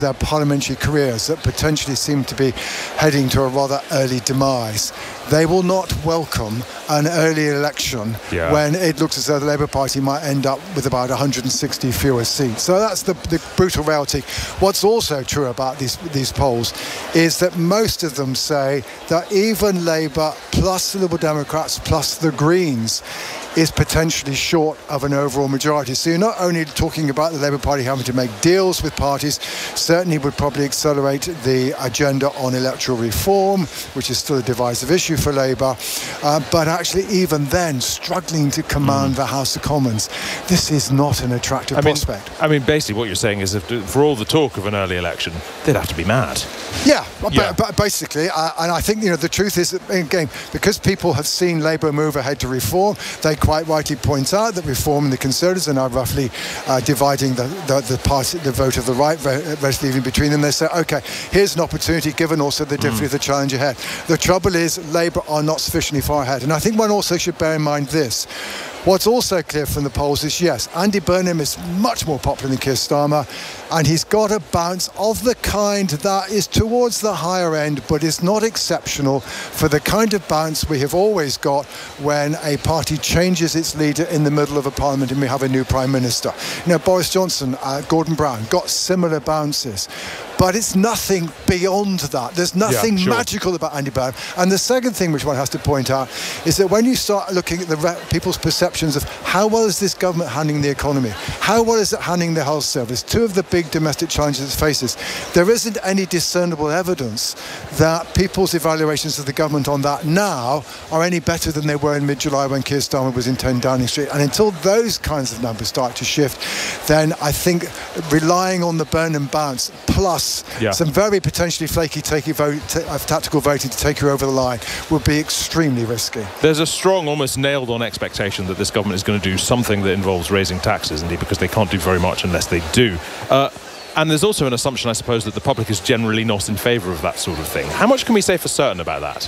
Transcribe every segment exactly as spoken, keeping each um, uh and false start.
their parliamentary careers that potentially seem to be heading to a rather early demise. They will not welcome an early election yeah. when it looks as though the Labour Party might end up with about one hundred sixty fewer seats. So that's the, the brutal reality. What's also true about these these polls is that most of them say that even Labour plus the Liberal Democrats plus the Greens is potentially short of an overall majority. So you're not only talking about the Labour Party having to make deals with parties, certainly would probably accelerate the agenda on electoral reform, which is still a divisive issue for Labour, uh, but actually even then struggling to command mm. the House of Commons. This is not an attractive I mean, prospect. I mean, basically what you're saying is if, for all the talk of an early election, they'd have to be mad. Yeah, yeah. But, but basically, uh, and I think, you know, the truth is that, again, because people have seen Labour move ahead to reform, they quite rightly point out that Reform and the Conservatives are now roughly uh, dividing the the, the, party, the vote of the right, relatively even between them. They say, OK, here's an opportunity, given also the difficulty of the challenge ahead. The trouble is Labour are not sufficiently far ahead. And I think one also should bear in mind this. What's also clear from the polls is, yes, Andy Burnham is much more popular than Keir Starmer, and he's got a bounce of the kind that is towards the higher end, but is not exceptional for the kind of bounce we have always got when a party changes its leader in the middle of a parliament and we have a new Prime Minister. You know, Boris Johnson, uh, Gordon Brown, got similar bounces. But it's nothing beyond that. There's nothing yeah, sure. magical about Andy Burnham. And the second thing which one has to point out is that when you start looking at the re- people's perceptions of how well is this government handling the economy, how well is it handling the health service, two of the big domestic challenges it faces, there isn't any discernible evidence that people's evaluations of the government on that now are any better than they were in mid-July when Keir Starmer was in ten Downing Street. And until those kinds of numbers start to shift, then I think relying on the Burnham bounce plus Yeah. some very potentially flaky takey vote, t- uh, tactical voting to take you over the line would be extremely risky. There's a strong, almost nailed-on expectation that this government is going to do something that involves raising taxes, indeed, because they can't do very much unless they do. Uh, and there's also an assumption, I suppose, that the public is generally not in favour of that sort of thing. How much can we say for certain about that?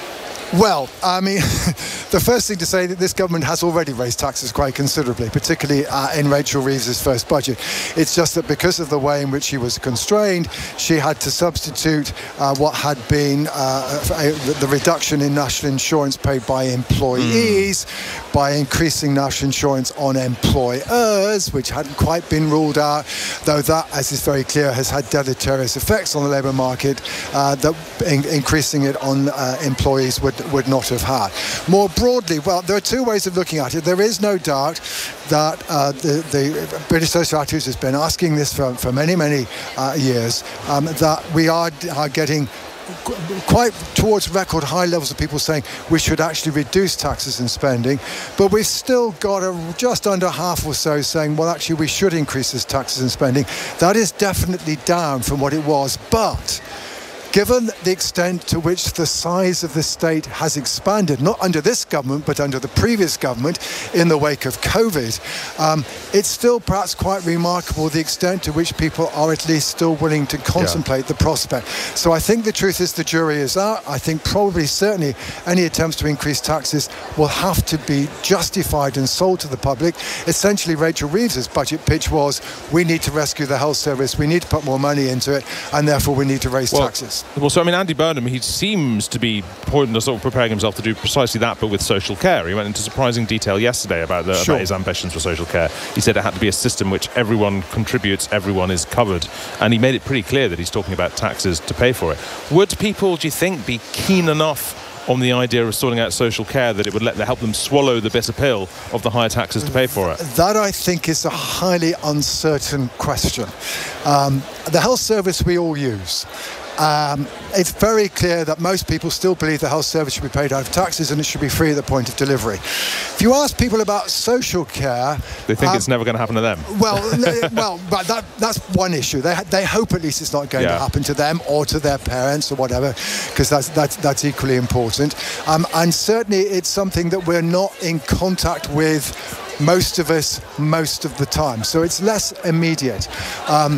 Well, I mean, the first thing to say that this government has already raised taxes quite considerably, particularly uh, in Rachel Reeves' first budget. It's just that because of the way in which she was constrained, she had to substitute uh, what had been uh, the reduction in national insurance paid by employees mm. by increasing national insurance on employers, which hadn't quite been ruled out, though that, as is very clear, has had deleterious effects on the labour market, uh, that in- increasing it on uh, employees would would not have had. More broadly, well, there are two ways of looking at it. There is no doubt that uh, the, the British Social Activists has been asking this for, for many, many uh, years, um, that we are, are getting quite towards record high levels of people saying we should actually reduce taxes and spending, but we've still got a, just under half or so saying, well, actually we should increase this taxes and spending. That is definitely down from what it was, but given the extent to which the size of the state has expanded, not under this government, but under the previous government in the wake of COVID, um, it's still perhaps quite remarkable the extent to which people are at least still willing to contemplate yeah. the prospect. So I think the truth is the jury is out. I think probably certainly any attempts to increase taxes will have to be justified and sold to the public. Essentially, Rachel Reeves' budget pitch was, we need to rescue the health service, we need to put more money into it, and therefore we need to raise well, taxes. Well, so I mean, Andy Burnham, he seems to be sort of preparing himself to do precisely that, but with social care. He went into surprising detail yesterday about, the, sure. about his ambitions for social care. He said it had to be a system which everyone contributes, everyone is covered, and he made it pretty clear that he's talking about taxes to pay for it. Would people, do you think, be keen enough on the idea of sorting out social care that it would let them help them swallow the bitter pill of the higher taxes to pay for it? That, I think, is a highly uncertain question. Um, the health service we all use. Um, it's very clear that most people still believe the health service should be paid out of taxes and it should be free at the point of delivery. If you ask people about social care, they think um, it's never going to happen to them. Well, well, but that, that's one issue. They they hope at least it's not going yeah. to happen to them or to their parents or whatever, because that's that's that's equally important. Um, and certainly, it's something that we're not in contact with most of us most of the time, so it's less immediate. Um,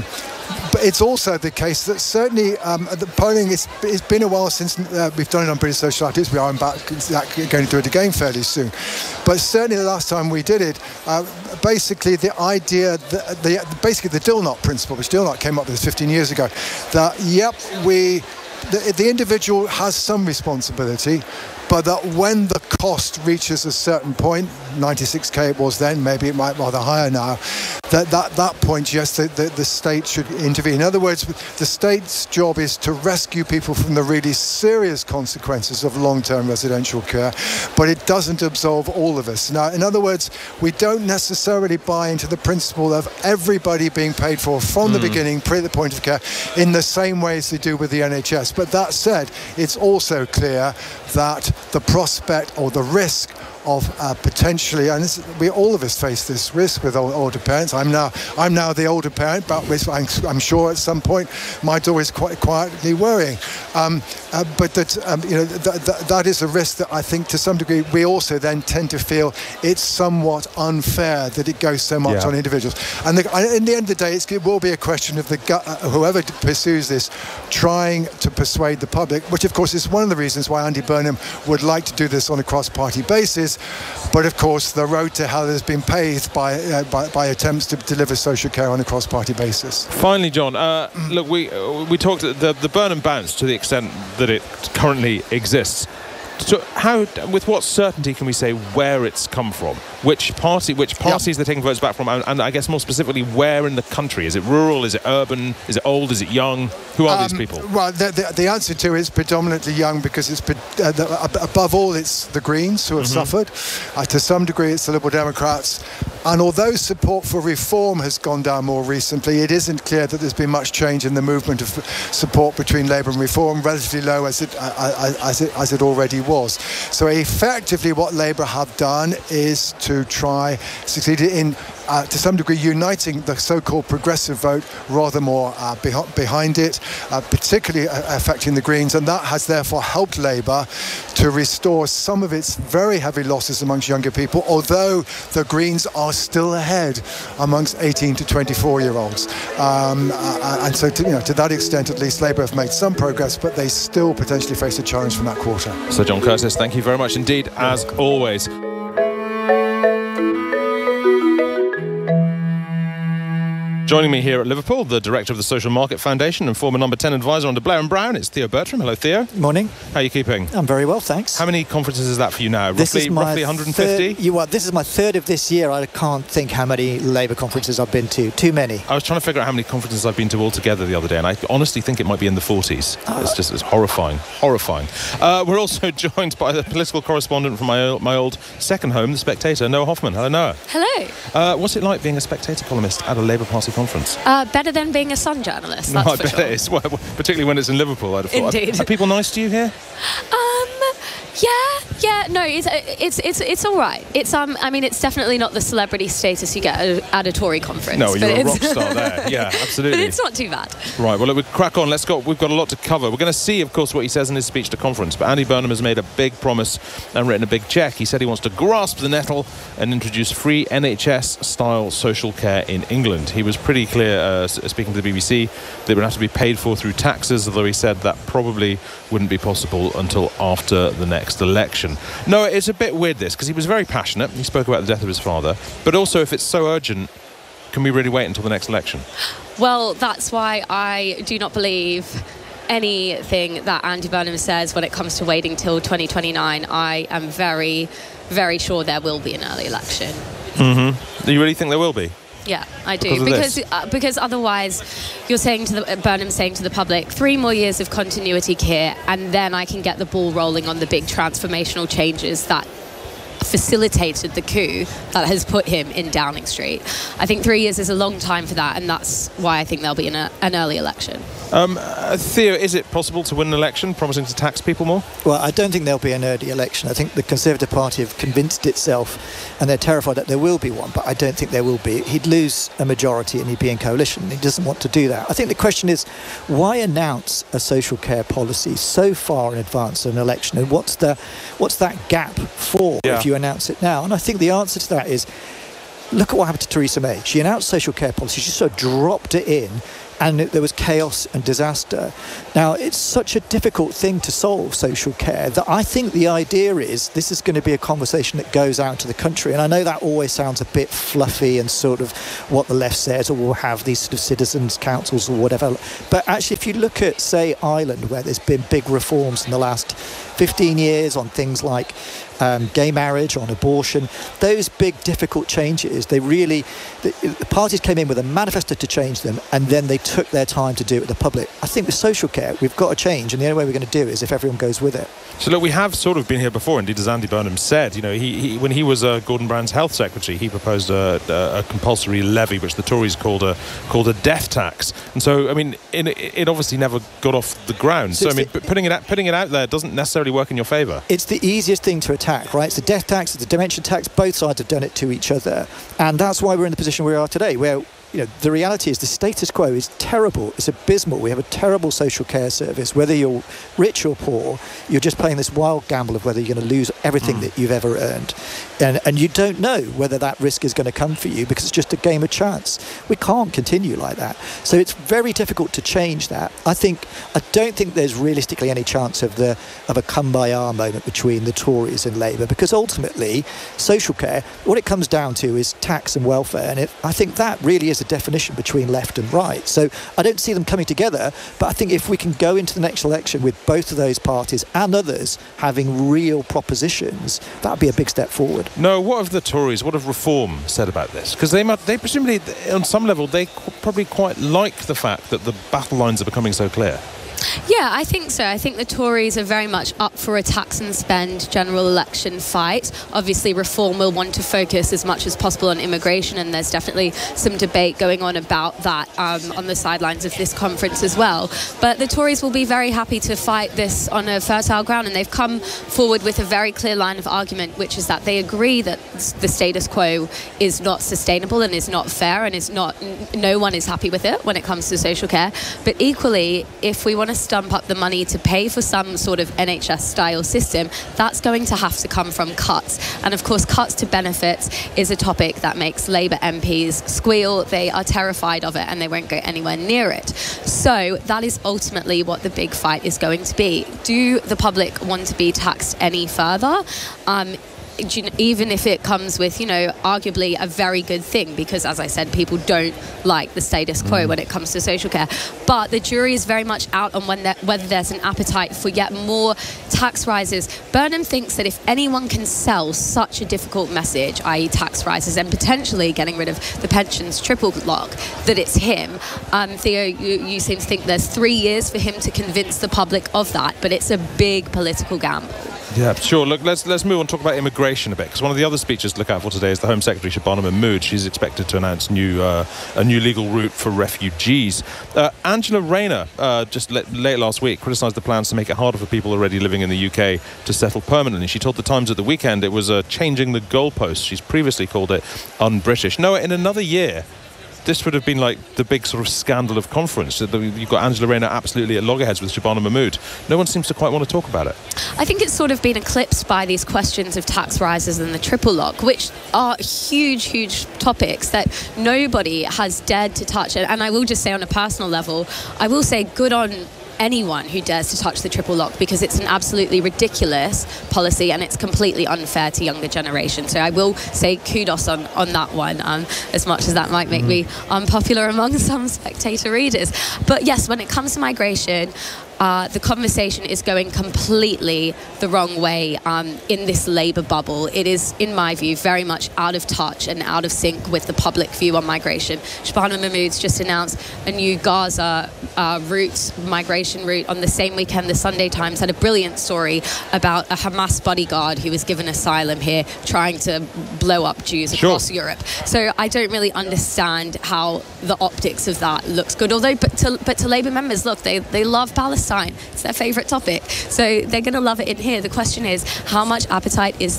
but it's also the case that certainly um, the polling, is, it's been a while since uh, we've done it on British Social Activists. We are in back, going to do it again fairly soon. But certainly the last time we did it, uh, basically the idea, that the, basically the Dilnot principle, which Dilnot came up with fifteen years ago, that, yep, we, the, the individual has some responsibility, but that when the cost reaches a certain point, ninety-six K it was then, maybe it might be rather higher now, that that, that point, yes, the, the, the state should intervene. In other words, the state's job is to rescue people from the really serious consequences of long-term residential care, but it doesn't absolve all of us. Now, in other words, we don't necessarily buy into the principle of everybody being paid for from mm. the beginning, pre the point of care, in the same way as they do with the N H S. But that said, it's also clear that the prospect or the risk of uh, potentially, and this, we all of us face this risk with old, older parents. I'm now, I'm now the older parent, but I'm, I'm sure at some point my daughter is quite quietly worrying. Um, uh, but that, um, you know, th- th- that is a risk that I think, to some degree, we also then tend to feel it's somewhat unfair that it goes so much yeah. on individuals. And the, in the end of the day, it's, it will be a question of the uh, whoever pursues this trying to persuade the public, which of course is one of the reasons why Andy Burnham would like to do this on a cross-party basis. But of course, the road to hell has been paved by uh, by, by attempts to deliver social care on a cross-party basis. Finally, John, uh, look, we uh, we talked the the Burnham bounce to the extent that it currently exists. So how, with what certainty can we say where it's come from? Which party, which parties yep. they're taking votes back from, and, and I guess more specifically, where in the country? Is it rural? Is it urban? Is it old? Is it young? Who are um, these people? Well, the, the, the answer to it is predominantly young, because it's uh, the, above all it's the Greens who have mm-hmm. suffered. Uh, to some degree, it's the Liberal Democrats. And although support for reform has gone down more recently, it isn't clear that there's been much change in the movement of support between Labour and Reform, relatively low as it uh, as it as it already was. So effectively, what Labour have done is to try succeed in, uh, to some degree, uniting the so-called progressive vote rather more uh, beh- behind it, uh, particularly uh, affecting the Greens, and that has therefore helped Labour to restore some of its very heavy losses amongst younger people, although the Greens are still ahead amongst eighteen to twenty-four year olds. Um, uh, and so to, you know, to that extent, at least, Labour have made some progress, but they still potentially face a challenge from that quarter. So John Curtice, thank you very much indeed, as always. Joining me here at Liverpool, the director of the Social Market Foundation and former number ten advisor under Blair and Brown, it's Theo Bertram. Hello, Theo. Morning. How are you keeping? I'm very well, thanks. How many conferences is that for you now? This roughly, is my roughly one hundred fifty? Third, you are, this is my third of this year. I can't think how many Labour conferences I've been to. Too many. I was trying to figure out how many conferences I've been to altogether the other day, and I honestly think it might be in the forties. Oh. It's just it's horrifying. Horrifying. Uh, we're also joined by the political correspondent from my, my old second home, The Spectator, Noah Hoffman. Hello, Noah. Hello. Uh, what's it like being a Spectator columnist at a Labour Party conference? Uh, better than being a Sun journalist, that's no, I for bet sure. it is. Well, particularly when it's in Liverpool, I'd have thought. Indeed. Are, are people nice to you here? Um, yeah, yeah, no, it's it's it's it's all right. It's um, I mean, it's definitely not the celebrity status you get at, at a Tory conference. No, you're a rock star there. Yeah, absolutely. But it's not too bad. Right. Well, look, we'll crack on. Let's go. We've got a lot to cover. We're going to see, of course, what he says in his speech to conference. But Andy Burnham has made a big promise and written a big cheque. He said he wants to grasp the nettle and introduce free N H S-style social care in England. He was pretty clear, uh, speaking to the B B C, that it would have to be paid for through taxes, although he said that probably wouldn't be possible until after the next election. No, it's a bit weird, this, because he was very passionate. He spoke about the death of his father. But also, if it's so urgent, can we really wait until the next election? Well, that's why I do not believe anything that Andy Burnham says when it comes to waiting till twenty twenty-nine. I am very, very sure there will be an early election. Mm-hmm. Do you really think there will be? Yeah, I do, because because, uh, because otherwise you're saying to the uh, Burnham saying to the public, three more years of continuity care, and then I can get the ball rolling on the big transformational changes that facilitated the coup that has put him in Downing Street. I think three years is a long time for that, and that's why I think there'll be an, uh, an early election. Um, uh, Theo, is it possible to win an election promising to tax people more? Well, I don't think there'll be an early election. I think the Conservative Party have convinced itself, and they're terrified that there will be one, but I don't think there will be. He'd lose a majority and he'd be in coalition. He doesn't want to do that. I think the question is, why announce a social care policy so far in advance of an election, and what's the what's that gap for yeah. if you announce it now? And I think the answer to that is, look at what happened to Theresa May. She announced social care policy. She sort of dropped it in and there was chaos and disaster. Now, it's such a difficult thing to solve, social care, that I think the idea is this is going to be a conversation that goes out to the country. And I know that always sounds a bit fluffy and sort of what the left says, or we'll have these sort of citizens' councils or whatever. But actually, if you look at, say, Ireland, where there's been big reforms in the last fifteen years on things like um, gay marriage, on abortion, those big difficult changes, they really, the, the parties came in with a manifesto to change them, and then they took their time to do it with the public. I think with social care, we've got to change, and the only way we're going to do it is if everyone goes with it. So look, we have sort of been here before. Indeed, as Andy Burnham said, you know, he, he when he was uh, Gordon Brown's health secretary, he proposed a, a, a compulsory levy, which the Tories called a called a death tax. And so, I mean, it, it obviously never got off the ground. So, so I mean, the, putting it out, putting it out there doesn't necessarily work in your favour. It's the easiest thing to attack, right? It's the death tax, it's the dementia tax. Both sides have done it to each other, and that's why we're in the position we are today, where, you know, the reality is the status quo is terrible. It's abysmal. We have a terrible social care service. Whether you're rich or poor, you're just playing this wild gamble of whether you're going to lose everything mm. that you've ever earned. And, and you don't know whether that risk is going to come for you because it's just a game of chance. We can't continue like that. So it's very difficult to change that. I think, I don't think there's realistically any chance of the of a come-by-our moment between the Tories and Labour, because ultimately, social care, what it comes down to is tax and welfare. And it, I think that really is a definition between left and right. So I don't see them coming together, but I think if we can go into the next election with both of those parties and others having real propositions, that would be a big step forward. No, what have the Tories, what have Reform said about this? Because they they presumably, on some level, they probably quite like the fact that the battle lines are becoming so clear. Yeah, I think so. I think the Tories are very much up for a tax and spend general election fight. Obviously, Reform will want to focus as much as possible on immigration, and there's definitely some debate going on about that um, on the sidelines of this conference as well. But the Tories will be very happy to fight this on a fertile ground, and they've come forward with a very clear line of argument, which is that they agree that the status quo is not sustainable and is not fair, and is not, no one is happy with it when it comes to social care. But equally, if we want to stump up the money to pay for some sort of N H S-style system, that's going to have to come from cuts. And of course, cuts to benefits is a topic that makes Labour M Ps squeal. They are terrified of it and they won't go anywhere near it. So that is ultimately what the big fight is going to be. Do the public want to be taxed any further? Um, even if it comes with, you know, arguably a very good thing, because, as I said, people don't like the status quo mm. when it comes to social care. But the jury is very much out on when there, whether there's an appetite for yet more tax rises. Burnham thinks that if anyone can sell such a difficult message, that is tax rises and potentially getting rid of the pensions triple lock, that it's him. Um, Theo, you, you seem to think there's three years for him to convince the public of that, but it's a big political gamble. Yeah, sure. Look, let's let's move on and talk about immigration a bit, because one of the other speeches to look out for today is the Home Secretary, Shabana Mahmood. She's expected to announce new uh, a new legal route for refugees. Uh, Angela Rayner, uh, just le- late last week, criticised the plans to make it harder for people already living in the U K to settle permanently. She told the Times at the weekend it was uh, changing the goalposts. She's previously called it un-British. No, in another year, this would have been like the big sort of scandal of conference. You've got Angela Rayner absolutely at loggerheads with Shabana Mahmood. No one seems to quite want to talk about it. I think it's sort of been eclipsed by these questions of tax rises and the triple lock, which are huge, huge topics that nobody has dared to touch. And I will just say on a personal level, I will say good on anyone who dares to touch the triple lock, because it's an absolutely ridiculous policy and it's completely unfair to younger generations. So I will say kudos on, on that one, um, as much as that might make mm. me unpopular among some Spectator readers. But yes, when it comes to migration, Uh, the conversation is going completely the wrong way um, in this Labour bubble. It is, in my view, very much out of touch and out of sync with the public view on migration. Shabana Mahmood's just announced a new Gaza uh, route, migration route. On the same weekend, the Sunday Times had a brilliant story about a Hamas bodyguard who was given asylum here, trying to blow up Jews sure. across Europe. So I don't really understand how the optics of that looks good. Although, but to, but to Labour members, look, they, they love Palestine. It's their favourite topic, so they're going to love it in here. The question is, how much appetite is there f-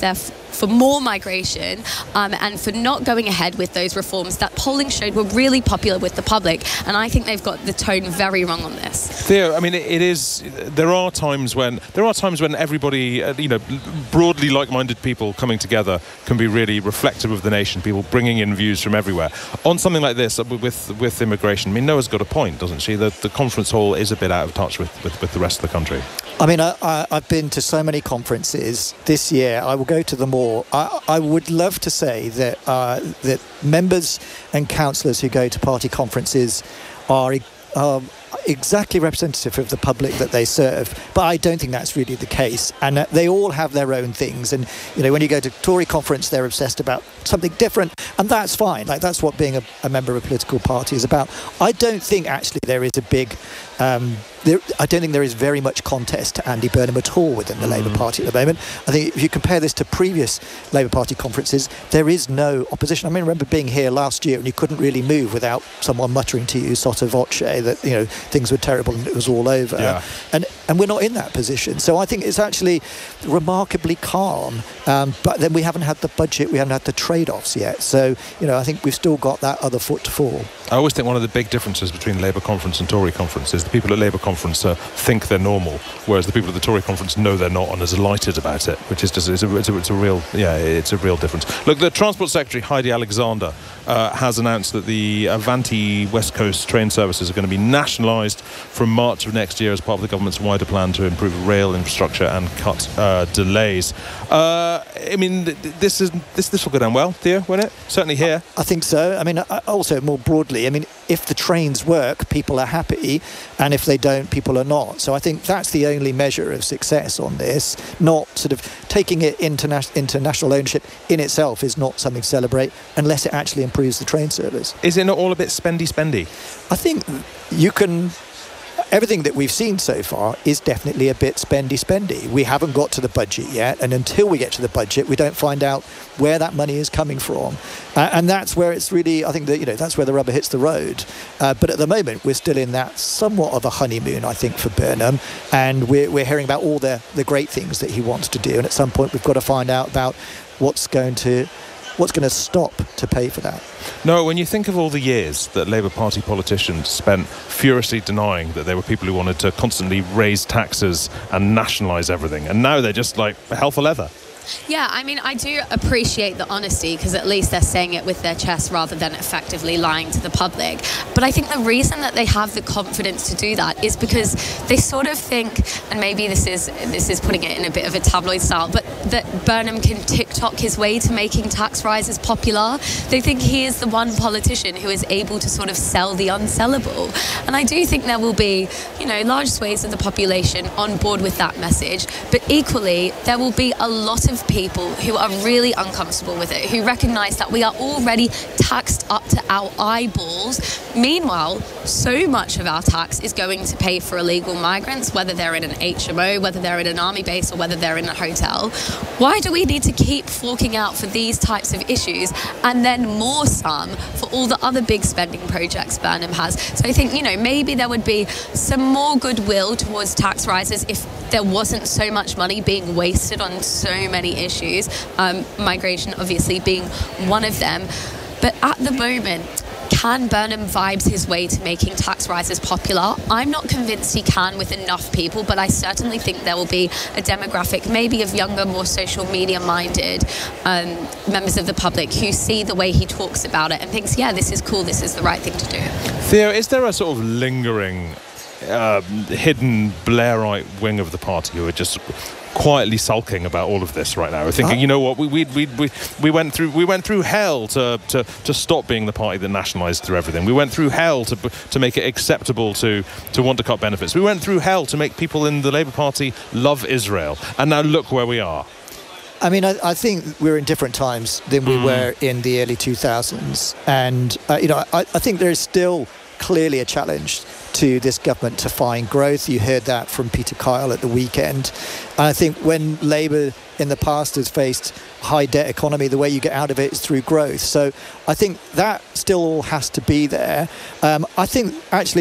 for more migration um, and for not going ahead with those reforms that polling showed were really popular with the public. And I think they've got the tone very wrong on this. Theo, I mean, it, it is. There are times when there are times when everybody, uh, you know, broadly like-minded people coming together can be really reflective of the nation. People bringing in views from everywhere on something like this with with immigration. I mean, Noah's got a point, doesn't she? The, the conference hall is a bit out of touch with, with, with the rest of the country. I mean, I, I, I've been to so many conferences this year. I will go to them all. I, I would love to say that uh, that members and councillors who go to party conferences are um, exactly representative of the public that they serve, but I don't think that's really the case. And uh, they all have their own things. And you know, when you go to Tory conference, they're obsessed about something different, and that's fine. Like that's what being a, a member of a political party is about. I don't think actually there is a big. Um, There, I don't think there is very much contest to Andy Burnham at all within the mm. Labour Party at the moment. I think if you compare this to previous Labour Party conferences, there is no opposition. I mean, I remember being here last year and you couldn't really move without someone muttering to you sotto voce that, you know, things were terrible and it was all over. Yeah. And and we're not in that position. So I think it's actually remarkably calm. Um, but then we haven't had the budget, we haven't had the trade-offs yet. So, you know, I think we've still got that other foot to fall. I always think one of the big differences between Labour conference and Tory conference is the people at Labour conference uh, think they're normal, whereas the people at the Tory conference know they're not and are delighted about it, which is just it's a, it's a, it's a real yeah it's a real difference. Look, the Transport Secretary Heidi Alexander uh, has announced that the Avanti West Coast train services are going to be nationalised from March of next year as part of the government's wider plan to improve rail infrastructure and cut uh, delays. Uh, I mean, this is this this will go down well, Theo, won't it? Certainly here. I think so. I mean, also more broadly, I mean, if the trains work, people are happy, and if they don't, people are not. So I think that's the only measure of success on this. Not sort of taking it into international ownership in itself is not something to celebrate unless it actually improves the train service. Is it not all a bit spendy spendy? I think you can. Everything that we've seen so far is definitely a bit spendy spendy. We haven't got to the budget yet, and until we get to the budget, we don't find out where that money is coming from, uh, and that's where it's really. I think that you know that's where the rubber hits the road. Uh, but at the moment, we're still in that somewhat of a honeymoon, I think, for Burnham, and we're we're hearing about all the the great things that he wants to do, and at some point, we've got to find out about what's going to. What's going to stop to pay for that? No, when you think of all the years that Labour Party politicians spent furiously denying that there were people who wanted to constantly raise taxes and nationalise everything, and now they're just like hell for leather. Yeah, I mean, I do appreciate the honesty because at least they're saying it with their chest rather than effectively lying to the public. But I think the reason that they have the confidence to do that is because they sort of think, and maybe this is this is putting it in a bit of a tabloid style, but that Burnham can TikTok his way to making tax rises popular. They think he is the one politician who is able to sort of sell the unsellable. And I do think there will be, you know, large swathes of the population on board with that message. But equally, there will be a lot of people who are really uncomfortable with it, who recognise that we are already taxed up to our eyeballs. Meanwhile, so much of our tax is going to pay for illegal migrants, whether they're in an H M O, whether they're in an army base, or whether they're in a hotel. Why do we need to keep forking out for these types of issues and then more some for all the other big spending projects Burnham has? So I think, you know, maybe there would be some more goodwill towards tax rises if there wasn't so much money being wasted on so many issues, um, migration obviously being one of them. But at the moment, can Burnham vibes his way to making tax rises popular? I'm not convinced he can with enough people, but I certainly think there will be a demographic, maybe of younger, more social media minded um, members of the public who see the way he talks about it and thinks, yeah, this is cool, this is the right thing to do. Theo, is there a sort of lingering uh, hidden Blairite wing of the party who are just quietly sulking about all of this right now? We're thinking, you know what, we we we we, we went through we went through hell to, to, to stop being the party that nationalised through everything. We went through hell to to make it acceptable to to want to cut benefits. We went through hell to make people in the Labour Party love Israel, and now look where we are. I mean, I, I think we're in different times than we mm. were in the early two thousands, and uh, you know, I, I think there's still clearly a challenge to this government to find growth. You heard that from Peter Kyle at the weekend. And I think when Labour in the past has faced high debt economy, the way you get out of it is through growth. So I think that still has to be there. Um, I think actually the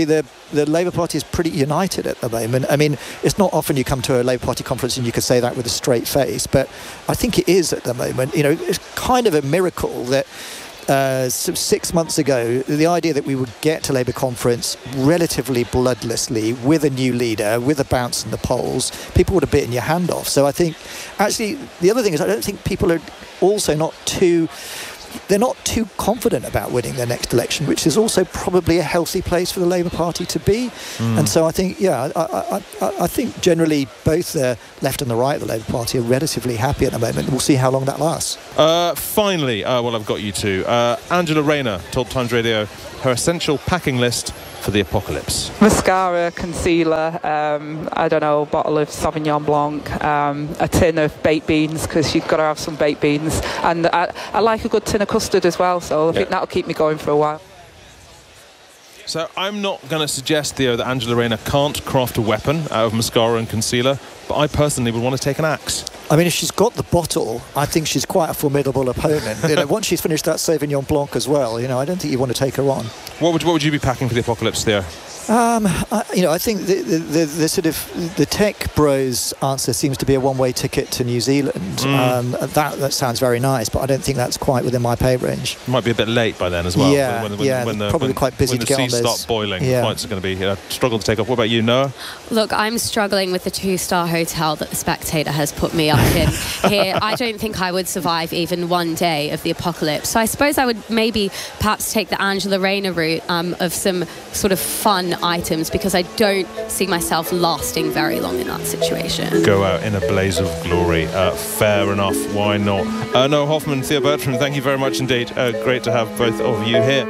the Labour Party is pretty united at the moment. I mean, it's not often you come to a Labour Party conference and you can say that with a straight face, but I think it is at the moment. You know, it's kind of a miracle that Uh, so six months ago, the idea that we would get to Labour conference relatively bloodlessly with a new leader, with a bounce in the polls, people would have bitten your hand off. So I think, actually, the other thing is I don't think people are also not too... They're not too confident about winning their next election, which is also probably a healthy place for the Labour Party to be. Mm. And so I think, yeah, I, I, I, I think generally both the left and the right of the Labour Party are relatively happy at the moment. We'll see how long that lasts. Uh, finally, uh, well, I've got you two. Uh, Angela Rayner told Times Radio her essential packing list for the apocalypse. Mascara, concealer, um, I don't know, a bottle of Sauvignon Blanc, um, a tin of baked beans, because you've got to have some baked beans, and I, I like a good tin of custard as well, so I yeah. think that'll keep me going for a while. So I'm not going to suggest, Theo, that Angela Rayner can't craft a weapon out of mascara and concealer, but I personally would want to take an axe. I mean, if she's got the bottle, I think she's quite a formidable opponent. You know, once she's finished that Sauvignon Blanc as well, you know, I don't think you want to take her on. What would what would you be packing for the apocalypse, Theo? Um, I, you know, I think the, the, the, the sort of the tech bros answer seems to be a one-way ticket to New Zealand. Mm. Um, that that sounds very nice, but I don't think that's quite within my pay range. Might be a bit late by then as well. Yeah, when, when, yeah, when the, probably when, quite busy when to the get on seas those. start boiling. Yeah. The flights are going to be a uh, struggle to take off. What about you, Noah? Look, I'm struggling with the two-star hotel that the Spectator has put me up in here. I don't think I would survive even one day of the apocalypse. So I suppose I would maybe perhaps take the Angela Rayner route um, of some sort of fun items, because I don't see myself lasting very long in that situation. Go out in a blaze of glory. Uh, fair enough. Why not? Uh, Noah Hoffman, Theo Bertram, thank you very much indeed. Uh, great to have both of you here.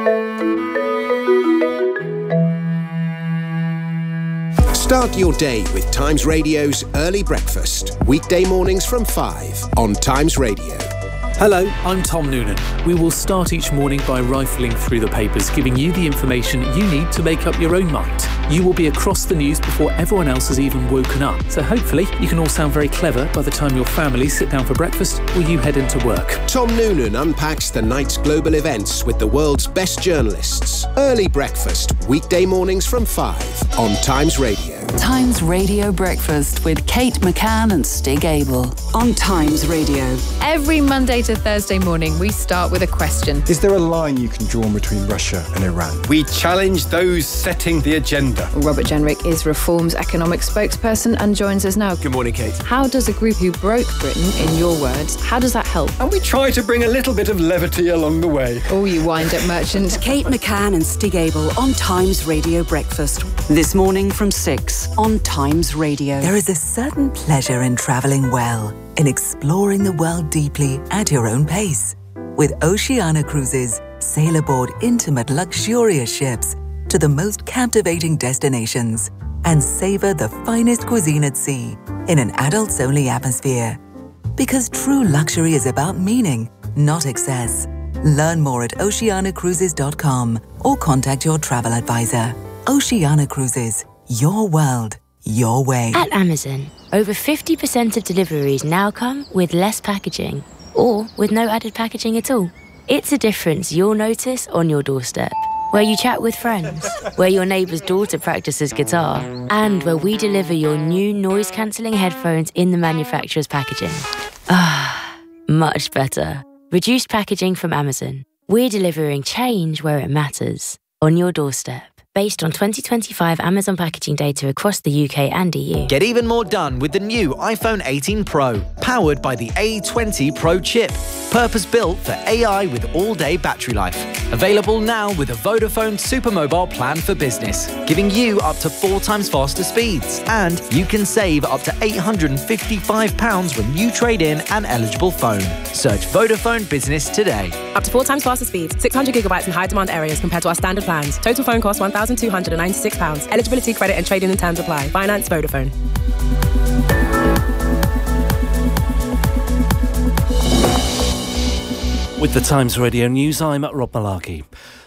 Start your day with Times Radio's Early Breakfast. Weekday mornings from five on Times Radio. Hello, I'm Tom Noonan. We will start each morning by rifling through the papers, giving you the information you need to make up your own mind. You will be across the news before everyone else has even woken up. So hopefully you can all sound very clever by the time your families sit down for breakfast or you head into work. Tom Noonan unpacks the night's global events with the world's best journalists. Early Breakfast, weekday mornings from five on Times Radio. Times Radio Breakfast with Kate McCann and Stig Abel on Times Radio. Every Monday to Thursday morning, we start with a question. Is there a line you can draw between Russia and Iran? We challenge those setting the agenda. Robert Jenrick is Reform's economic spokesperson and joins us now. Good morning, Kate. How does a group who broke Britain, in your words, how does that help? And we try to bring a little bit of levity along the way. Oh, you wind-up merchant. Kate McCann and Stig Abel on Times Radio Breakfast. This morning from six on Times Radio. There is a certain pleasure in travelling well, in exploring the world deeply at your own pace. With Oceania Cruises, sail aboard intimate, luxurious ships to the most captivating destinations and savour the finest cuisine at sea in an adults-only atmosphere. Because true luxury is about meaning, not excess. Learn more at oceania cruises dot com or contact your travel advisor. Oceania Cruises, your world, your way. At Amazon, over fifty percent of deliveries now come with less packaging or with no added packaging at all. It's a difference you'll notice on your doorstep, where you chat with friends, where your neighbour's daughter practices guitar, and where we deliver your new noise-cancelling headphones in the manufacturer's packaging. Ah, much better. Reduced packaging from Amazon. We're delivering change where it matters, on your doorstep. Based on twenty twenty-five Amazon packaging data across the U K and E U. Get even more done with the new iPhone eighteen Pro, powered by the A twenty Pro chip, purpose-built for A I with all-day battery life. Available now with a Vodafone Supermobile plan for business, giving you up to four times faster speeds. And you can save up to eight hundred fifty-five pounds when you trade in an eligible phone. Search Vodafone Business today. Up to four times faster speeds, six hundred gigabytes in high-demand areas compared to our standard plans. Total phone cost one thousand two hundred ninety-six pounds. Eligibility, credit and trading and terms apply. Finance Vodafone. With the Times Radio News, I'm Rob Malarkey.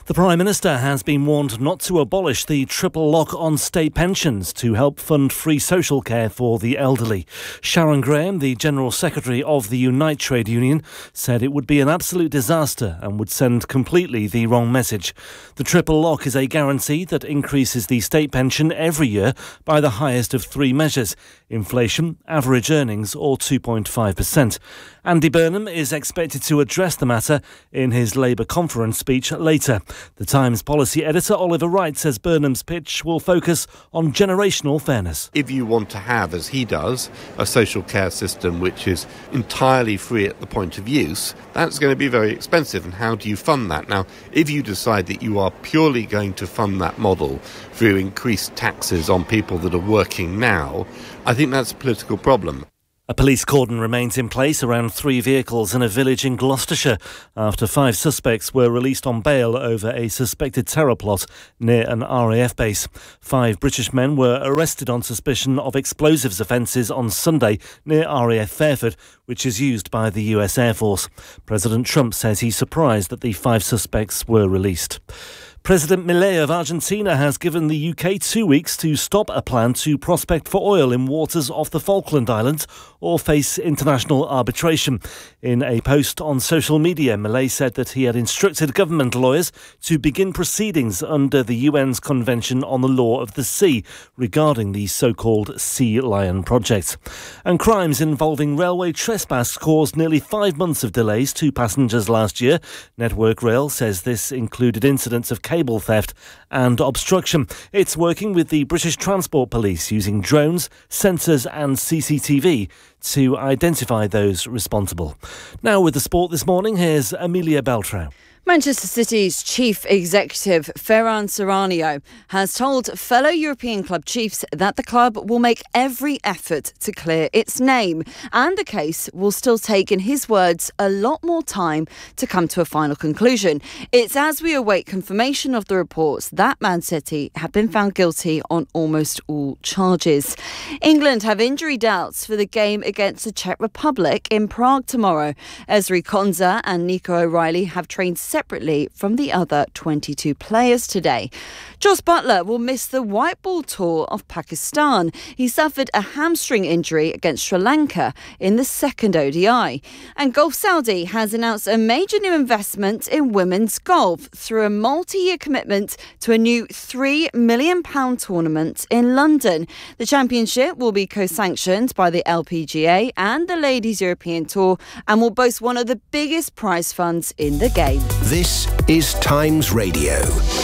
The Prime Minister has been warned not to abolish the triple lock on state pensions to help fund free social care for the elderly. Sharon Graham, the General Secretary of the Unite Trade Union, said it would be an absolute disaster and would send completely the wrong message. The triple lock is a guarantee that increases the state pension every year by the highest of three measures: inflation, average earnings or two point five percent. Andy Burnham is expected to address the matter in his Labour conference speech later. The Times policy editor Oliver Wright says Burnham's pitch will focus on generational fairness. If you want to have, as he does, a social care system which is entirely free at the point of use, that's going to be very expensive. And how do you fund that? Now, if you decide that you are purely going to fund that model through increased taxes on people that are working now, I think that's a political problem. A police cordon remains in place around three vehicles in a village in Gloucestershire after five suspects were released on bail over a suspected terror plot near an R A F base. Five British men were arrested on suspicion of explosives offences on Sunday near R A F Fairford, which is used by the U S Air Force. President Trump says he's surprised that the five suspects were released. President Milei of Argentina has given the U K two weeks to stop a plan to prospect for oil in waters off the Falkland Islands or face international arbitration. In a post on social media, Milei said that he had instructed government lawyers to begin proceedings under the U N's Convention on the Law of the Sea regarding the so-called Sea Lion project. And crimes involving railway trespass caused nearly five months of delays to passengers last year. Network Rail says this included incidents of cable theft and obstruction. It's working with the British Transport Police using drones, sensors and C C T V to identify those responsible. Now with the sport this morning, here's Amelia Beltrao. Manchester City's chief executive, Ferran Serrano, has told fellow European club chiefs that the club will make every effort to clear its name. And the case will still take, in his words, a lot more time to come to a final conclusion. It's as we await confirmation of the reports that Man City have been found guilty on almost all charges. England have injury doubts for the game against the Czech Republic in Prague tomorrow. Ezri Konsa and Nico O'Reilly have trained separately from the other twenty-two players today. Jos Buttler will miss the white ball tour of Pakistan. He suffered a hamstring injury against Sri Lanka in the second O D I. And Golf Saudi has announced a major new investment in women's golf through a multi-year commitment to a new three million pounds tournament in London. The championship will be co-sanctioned by the L P G A and the Ladies European Tour and will boast one of the biggest prize funds in the game. This is Times Radio.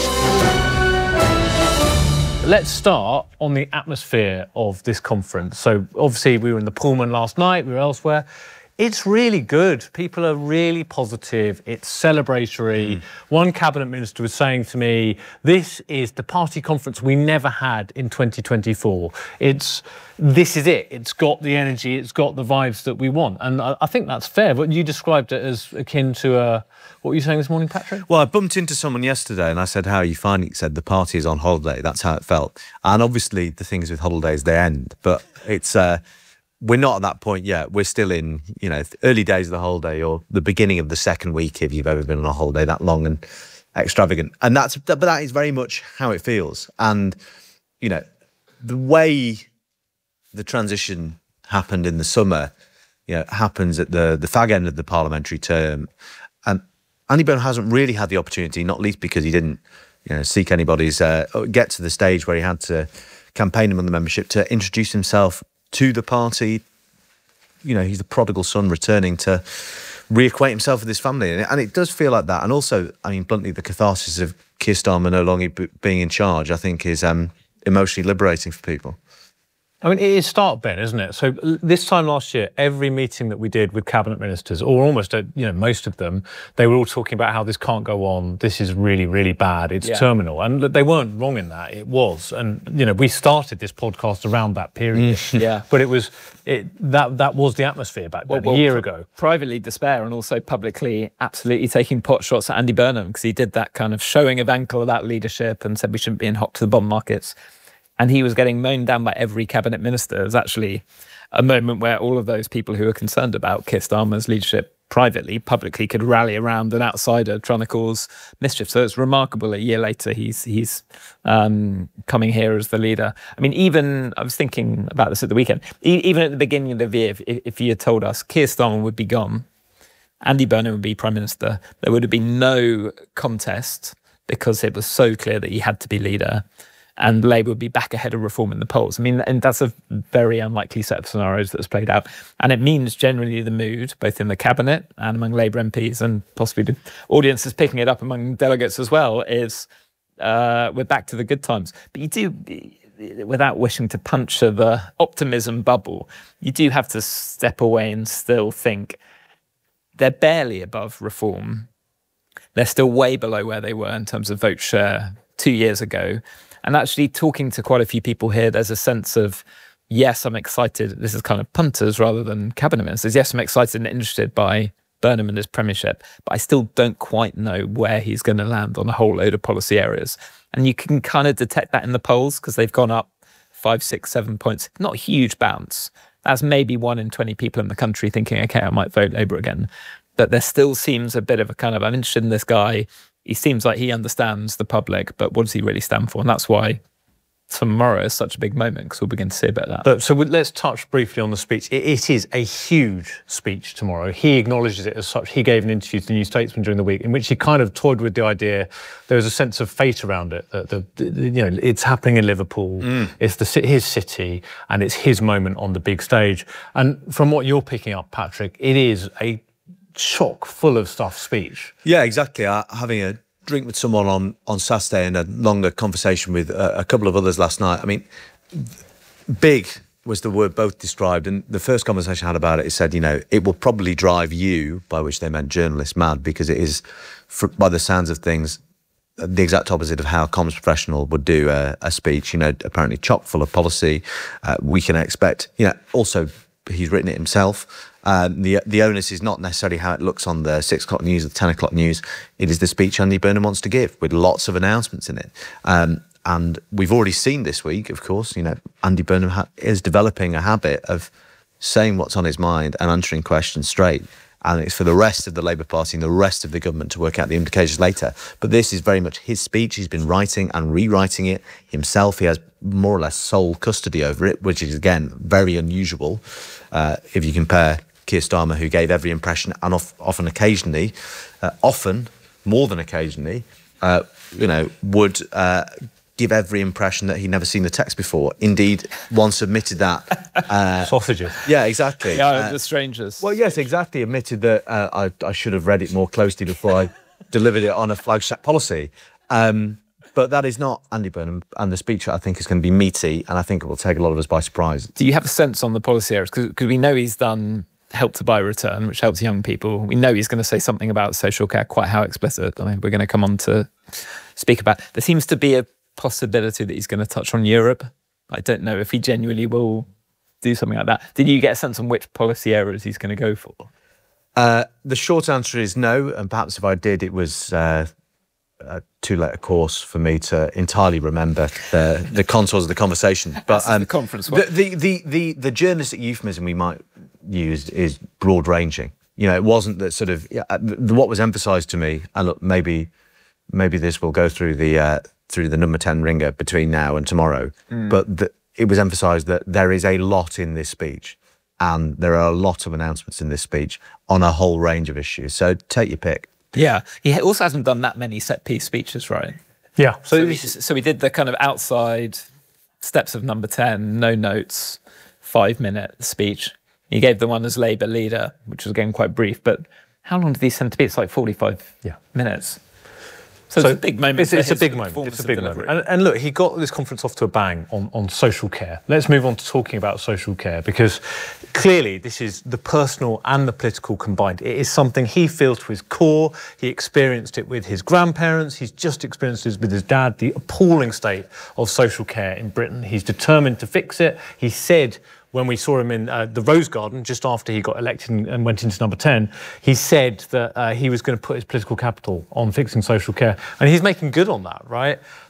Let's start on the atmosphere of this conference. So obviously we were in the Pullman last night, we were elsewhere. It's really good. People are really positive. It's celebratory. Mm. One cabinet minister was saying to me, this is the party conference we never had in twenty twenty-four. It's, this is it. It's got the energy, it's got the vibes that we want. And I, I think that's fair. But you described it as akin to a, what were you saying this morning, Patrick? Well, I bumped into someone yesterday and I said, how are you finding it? He said, the party is on holiday. That's how it felt. And obviously the things with holidays, they end. But it's... Uh, We're not at that point yet. We're still in, you know, early days of the holiday or the beginning of the second week if you've ever been on a holiday that long and extravagant. And that's, but that is very much how it feels. And, you know, the way the transition happened in the summer, you know, happens at the, the fag end of the parliamentary term. And Andy Burnham hasn't really had the opportunity, not least because he didn't, you know, seek anybody's, uh, get to the stage where he had to campaign among the membership to introduce himself to the party. You know, he's the prodigal son returning to reacquaint himself with his family. And it does feel like that. And also, I mean, bluntly, the catharsis of Keir Starmer no longer being in charge, I think, is um, emotionally liberating for people. I mean, it is start, Ben, isn't it? So this time last year, every meeting that we did with cabinet ministers, or almost, you know, most of them, they were all talking about how this can't go on. This is really, really bad. It's yeah. terminal. And they weren't wrong in that. It was. And, you know, we started this podcast around that period. yeah. But it was, it, that that was the atmosphere back then, well, well, a year ago. Privately despair and also publicly absolutely taking pot shots at Andy Burnham because he did that kind of showing of ankle of that leadership and said we shouldn't be in hot to the bond markets. And he was getting mown down by every cabinet minister. It was actually a moment where all of those people who were concerned about Keir Starmer's leadership privately, publicly could rally around an outsider trying to cause mischief. So it's remarkable a year later he's he's um, coming here as the leader. I mean, even, I was thinking about this at the weekend, e- even at the beginning of the year, if, if you had told us Keir Starmer would be gone, Andy Burnham would be Prime Minister, there would have been no contest because it was so clear that he had to be leader, and Labour would be back ahead of Reform in the polls. I mean, and that's a very unlikely set of scenarios that's played out. And it means generally the mood, both in the Cabinet and among Labour M Ps, and possibly the audience is picking it up among delegates as well, is uh, we're back to the good times. But you do, without wishing to puncture the optimism bubble, you do have to step away and still think they're barely above Reform. They're still way below where they were in terms of vote share two years ago. And actually talking to quite a few people here, there's a sense of, yes, I'm excited. This is kind of punters rather than cabinet ministers. Yes, I'm excited and interested by Burnham and his premiership, but I still don't quite know where he's going to land on a whole load of policy areas. And you can kind of detect that in the polls because they've gone up five, six, seven points. Not a huge bounce. That's maybe one in twenty people in the country thinking, okay, I might vote Labour again. But there still seems a bit of a kind of, I'm interested in this guy. He seems like he understands the public, but what does he really stand for? And that's why tomorrow is such a big moment, because we'll begin to see a bit of that. But, so let's touch briefly on the speech. It, it is a huge speech tomorrow. He acknowledges it as such. He gave an interview to the New Statesman during the week in which he kind of toyed with the idea. There was a sense of fate around it. That the, the you know it's happening in Liverpool. Mm. It's the his city, and it's his moment on the big stage. And from what you're picking up, Patrick, it is a chock full of stuff speech. Yeah, exactly. Uh, having a drink with someone on, on Saturday and a longer conversation with uh, a couple of others last night. I mean, big was the word both described. And the first conversation I had about it, it said, you know, it will probably drive you, by which they meant journalists, mad, because it is, for, by the sounds of things, the exact opposite of how a comms professional would do a, a speech, you know, apparently chock full of policy. Uh, we can expect, you know, also he's written it himself. Uh, the the onus is not necessarily how it looks on the six o'clock news or the ten o'clock news. It is the speech Andy Burnham wants to give, with lots of announcements in it. Um, and we've already seen this week, of course, you know, Andy Burnham ha- is developing a habit of saying what's on his mind and answering questions straight. And it's for the rest of the Labour Party and the rest of the government to work out the implications later. But this is very much his speech. He's been writing and rewriting it himself. He has more or less sole custody over it, which is, again, very unusual uh, if you compare Keir Starmer, who gave every impression, and off, often occasionally, uh, often, more than occasionally, uh, you know, would uh, give every impression that he'd never seen the text before. Indeed, once admitted that. Uh, Sausages. Yeah, exactly. Yeah, uh, the strangers. Well, yes, exactly. Admitted that uh, I, I should have read it more closely before I delivered it on a flagship policy. Um, but that is not Andy Burnham, and the speech, I think, is going to be meaty, and I think it will take a lot of us by surprise. Do you have a sense on the policy areas? Because we know he's done Help to Buy return, which helps young people. We know he's going to say something about social care, quite how explicit. I mean, we're going to come on to speak about. There seems to be a possibility that he's going to touch on Europe. I don't know if he genuinely will do something like that. Did you get a sense on which policy areas he's going to go for? Uh, the short answer is no, and perhaps if I did, it was uh, a two-letter course for me to entirely remember the, the contours of the conversation. But um, the conference one. The, the, the, the, the journalistic euphemism we might use is broad-ranging. You know, it wasn't that sort of yeah, the, what was emphasised to me. And look, maybe maybe this will go through the uh, through the number ten ringer between now and tomorrow. Mm. But the, it was emphasised that there is a lot in this speech, and there are a lot of announcements in this speech on a whole range of issues. So take your pick. Yeah, he also hasn't done that many set-piece speeches, right? Yeah. So, so, we, so we did the kind of outside steps of number ten, no notes, five-minute speech. He gave the one as Labour leader, which was again quite brief. But how long did these tend to be? It's like forty-five yeah. minutes. So, so it's a big moment. It's, it's a big moment. It's a big moment. And, and look, he got this conference off to a bang on, on social care. Let's move on to talking about social care, because clearly this is the personal and the political combined. It is something he feels to his core. He experienced it with his grandparents. He's just experienced it with his dad, the appalling state of social care in Britain. He's determined to fix it. He said, when we saw him in uh, the Rose Garden, just after he got elected and, and went into number ten, he said that uh, he was going to put his political capital on fixing social care. And he's making good on that, right?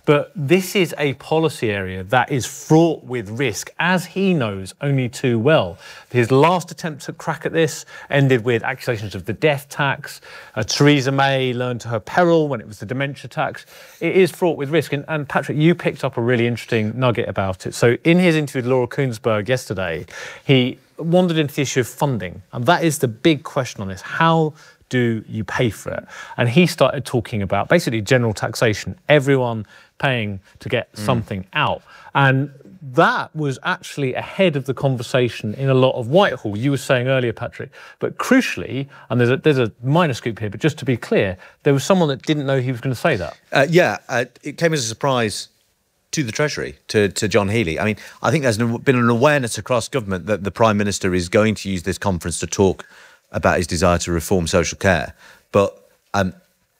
But this is a policy area that is fraught with risk, as he knows only too well. His last attempt to crack at this ended with accusations of the death tax. Uh, Theresa May learned to her peril when it was the dementia tax. It is fraught with risk. And, and Patrick, you picked up a really interesting nugget about it. So in his interview with Laura Kuenssberg yesterday, he wandered into the issue of funding. And that is the big question on this. How do you pay for it? And he started talking about basically general taxation, everyone paying to get mm. something out. And that was actually ahead of the conversation in a lot of Whitehall. You were saying earlier, Patrick, but crucially, and there's a, there's a minor scoop here, but just to be clear, there was someone that didn't know he was going to say that. Uh, yeah, uh, it came as a surprise to the Treasury, to, to John Healey. I mean, I think there's been an awareness across government that the Prime Minister is going to use this conference to talk about his desire to reform social care. But um,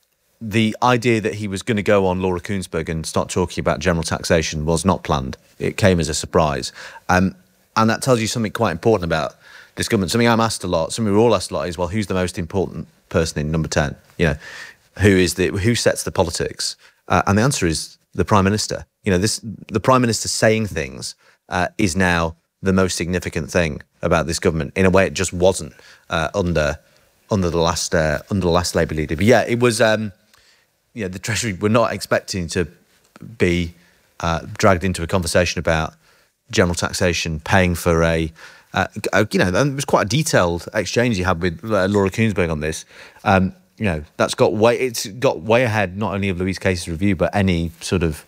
the idea that he was going to go on Laura Kuenssberg and start talking about general taxation was not planned. It came as a surprise. Um, and that tells you something quite important about this government. Something I'm asked a lot, something we're all asked a lot is, well, who's the most important person in number ten? You know, who is the, who sets the politics? Uh, and the answer is the Prime Minister. You know, this, the Prime Minister saying things uh, is now the most significant thing about this government. In a way, it just wasn't uh, under under the last uh, under the last Labour leader. But yeah, it was. Um, you know, the Treasury were not expecting to be uh, dragged into a conversation about general taxation, paying for a. Uh, you know, and it was quite a detailed exchange he had with uh, Laura Kuenssberg on this. Um, you know, that's got way it's got way ahead not only of Louise Casey's review, but any sort of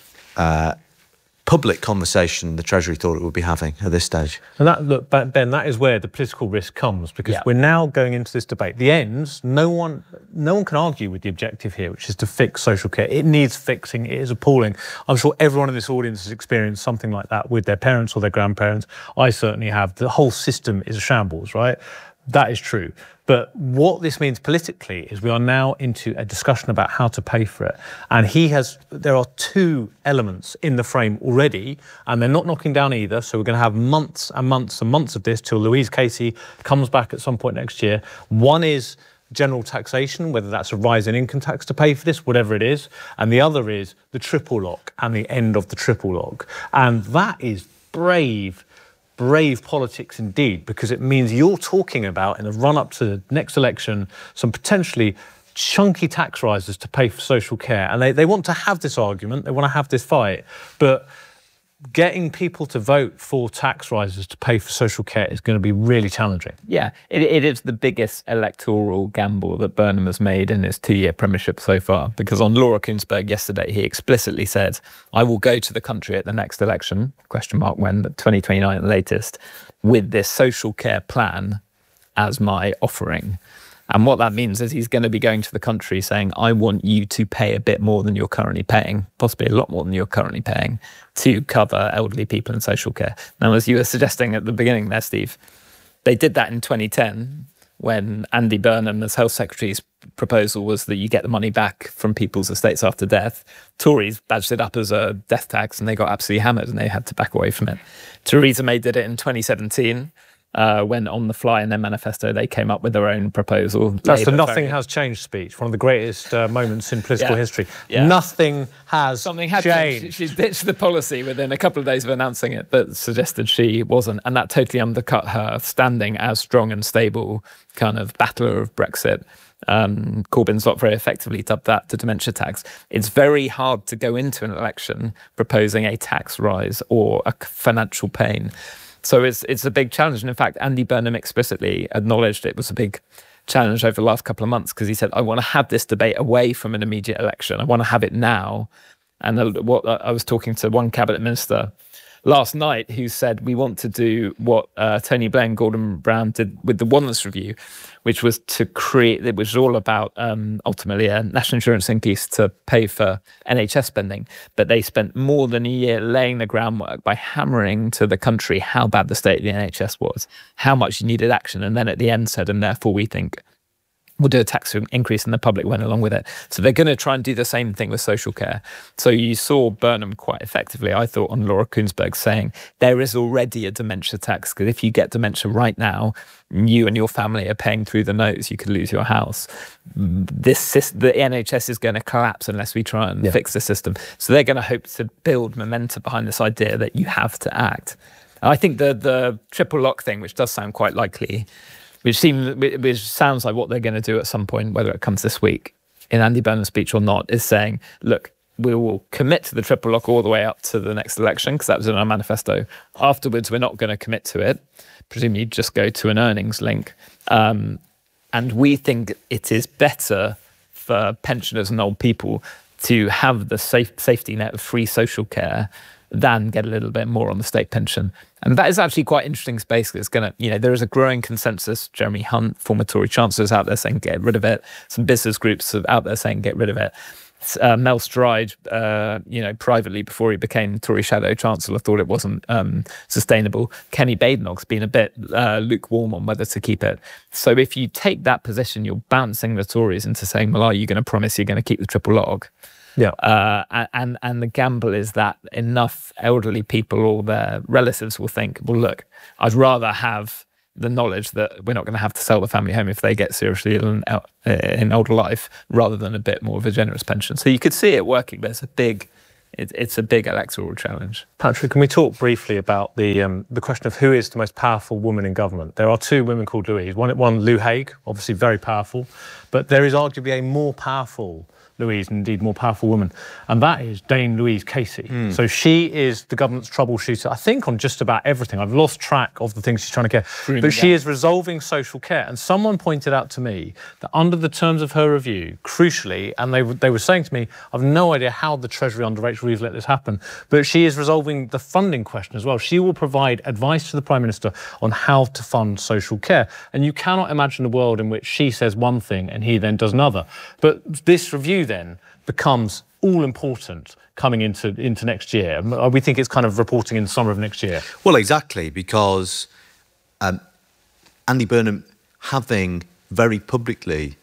uh, public conversation the Treasury thought it would be having at this stage. And that, look, Ben, that is where the political risk comes, because yeah. we're now going into this debate. The ends, no one, no one can argue with the objective here, which is to fix social care. It needs fixing. It is appalling. I'm sure everyone in this audience has experienced something like that with their parents or their grandparents. I certainly have. The whole system is a shambles, right? That is true. But what this means politically is we are now into a discussion about how to pay for it. And he has, there are two elements in the frame already, and they're not knocking down either. So we're going to have months and months and months of this till Louise Casey comes back at some point next year. One is general taxation, whether that's a rise in income tax to pay for this, whatever it is. And the other is the triple lock and the end of the triple lock. And that is brave. Brave politics indeed, because it means you're talking about, in the run-up to the next election, some potentially chunky tax rises to pay for social care. And they, they want to have this argument, they want to have this fight, but getting people to vote for tax rises to pay for social care is going to be really challenging. Yeah, it, it is the biggest electoral gamble that Burnham has made in his two-year premiership so far, because on Laura Kuenssberg yesterday, he explicitly said, I will go to the country at the next election, question mark when, but twenty twenty-nine at the latest, with this social care plan as my offering. And what that means is he's going to be going to the country saying, I want you to pay a bit more than you're currently paying, possibly a lot more than you're currently paying, to cover elderly people in social care. Now, as you were suggesting at the beginning there, Steve, they did that in twenty ten when Andy Burnham, as Health Secretary's proposal was that you get the money back from people's estates after death. Tories badged it up as a death tax and they got absolutely hammered and they had to back away from it. Theresa May did it in twenty seventeen. Uh, when on the fly in their manifesto, they came up with their own proposal. That's Labour the nothing very... has changed speech, one of the greatest uh, moments in political yeah. history. Yeah. Nothing has Something had changed. She, she ditched the policy within a couple of days of announcing it that suggested she wasn't, and that totally undercut her standing as strong and stable kind of battler of Brexit. Um, Corbyn's lot very effectively dubbed that the dementia tax. It's very hard to go into an election proposing a tax rise or a financial pain. So it's it's a big challenge. And in fact, Andy Burnham explicitly acknowledged it was a big challenge over the last couple of months because he said, I want to have this debate away from an immediate election. I want to have it now. And what I was talking to one cabinet minister last night who said we want to do what uh, Tony Blair and Gordon Brown did with the Wanless Review, which was to create, it was all about um, ultimately a national insurance increase to pay for N H S spending. But they spent more than a year laying the groundwork by hammering to the country how bad the state of the N H S was, how much you needed action. And then at the end said, and therefore we think we'll do a tax increase, and the public went along with it. So they're going to try and do the same thing with social care. So you saw Burnham quite effectively, I thought, on Laura Kuenssberg saying there is already a dementia tax, because if you get dementia right now, you and your family are paying through the nose, you could lose your house. This the N H S is going to collapse unless we try and yeah. fix the system. So they're going to hope to build momentum behind this idea that you have to act. I think the the triple lock thing, which does sound quite likely, which seems which sounds like what they're going to do at some point, whether it comes this week in Andy Burnham's speech or not, is saying, look, we will commit to the triple lock all the way up to the next election, because that was in our manifesto. Afterwards, we're not going to commit to it. Presumably just go to an earnings link. Um, and we think it is better for pensioners and old people to have the safe, safety net of free social care than get a little bit more on the state pension. And that is actually quite interesting space. It's going to, you know, there is a growing consensus. Jeremy Hunt, former Tory Chancellor, is out there saying get rid of it. Some business groups are out there saying get rid of it. Uh, Mel Stride, uh, you know, privately before he became Tory Shadow Chancellor, thought it wasn't um, sustainable. Kenny Badenoch's been a bit uh, lukewarm on whether to keep it. So if you take that position, you're bouncing the Tories into saying, well, are you going to promise you're going to keep the triple lock? Yeah. Uh, and, and the gamble is that enough elderly people or their relatives will think, well, look, I'd rather have the knowledge that we're not going to have to sell the family home if they get seriously ill in, uh, in older life, rather than a bit more of a generous pension. So you could see it working, but it's a big, it, it's a big electoral challenge. Patrick, can we talk briefly about the um, the question of who is the most powerful woman in government? There are two women called Louise. One, one Lou Haig, obviously very powerful, but there is arguably a more powerful Louise, and indeed more powerful woman, and that is Dame Louise Casey. Mm. So she is the government's troubleshooter, I think, on just about everything. I've lost track of the things she's trying to get, Bring but she down. is resolving social care. And someone pointed out to me that under the terms of her review, crucially, and they, they were saying to me, I've no idea how the Treasury under Rachel Reeves let this happen, but she is resolving the funding question as well. She will provide advice to the Prime Minister on how to fund social care. And you cannot imagine a world in which she says one thing and he then does another. But this review then becomes all important coming into into next year. We think it's kind of reporting in the summer of next year. Well, exactly, because um, Andy Burnham, having very publicly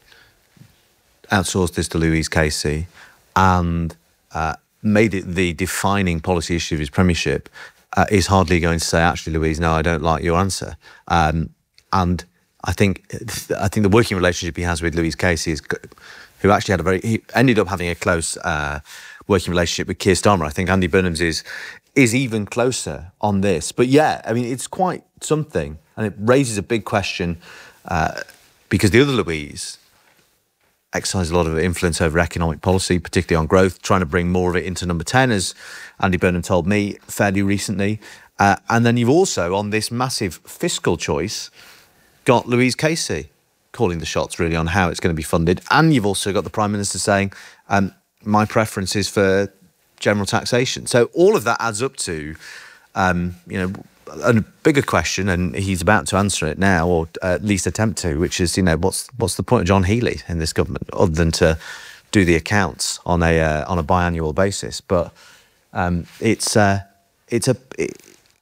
outsourced this to Louise Casey and uh, made it the defining policy issue of his premiership, uh, is hardly going to say, actually, Louise, no, I don't like your answer. Um, and I think I think the working relationship he has with Louise Casey is, who actually had a very, he ended up having a close uh, working relationship with Keir Starmer. I think Andy Burnham's is is even closer on this. But yeah, I mean, it's quite something, and it raises a big question uh, because the other Louise exercised a lot of influence over economic policy, particularly on growth, trying to bring more of it into number ten, as Andy Burnham told me fairly recently. Uh, and then you've also, on this massive fiscal choice, got Louise Casey calling the shots really on how it's going to be funded. And you've also got the Prime Minister saying, um, my preference is for general taxation. So all of that adds up to, um, you know, a bigger question, and he's about to answer it now, or at least attempt to, which is, you know, what's what's the point of John Healey in this government other than to do the accounts on a uh, on a biannual basis? But um, it's uh, it's a it,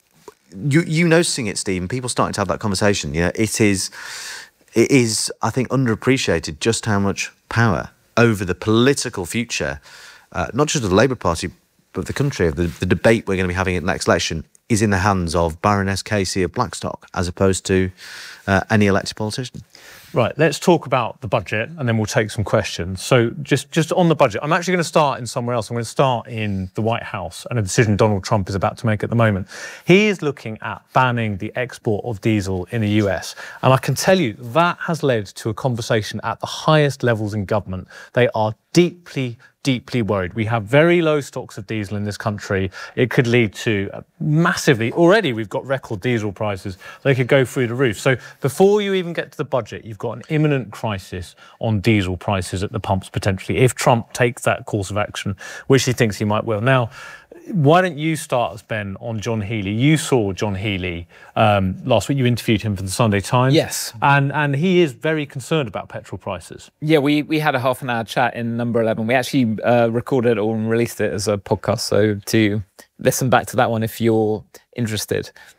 you you noticing it, Stephen. People starting to have that conversation. You know, it is it is I think underappreciated just how much power over the political future, uh, not just of the Labour Party, but of the country, of the, the debate we're going to be having at the next election, is in the hands of Baroness Casey of Blackstock, as opposed to uh, any elected politician. Right, let's talk about the budget, and then we'll take some questions. So just, just on the budget, I'm actually going to start in somewhere else. I'm going to start in the White House and a decision Donald Trump is about to make at the moment. He is looking at banning the export of diesel in the U S. And I can tell you that has led to a conversation at the highest levels in government. They are deeply, deeply worried. We have very low stocks of diesel in this country. It could lead to massively, already we've got record diesel prices. They could go through the roof. So before you even get to the budget, you've got an imminent crisis on diesel prices at the pumps potentially, if Trump takes that course of action, which he thinks he might will. Now, why don't you start us, Ben, on John Healey? You saw John Healey um, last week. You interviewed him for the Sunday Times. Yes. And and he is very concerned about petrol prices. Yeah, we, we had a half an hour chat in number eleven. We actually uh, recorded it or released it as a podcast, so to listen back to that one if you're interested.